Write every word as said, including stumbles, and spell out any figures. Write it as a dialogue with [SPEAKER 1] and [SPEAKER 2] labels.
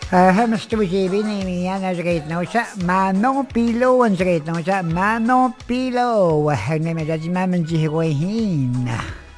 [SPEAKER 1] مستوجبين يميانا جريت نوشا مانون بيلو ونجريت نوشا مانون بيلو وحنا مجازي ما من جهوين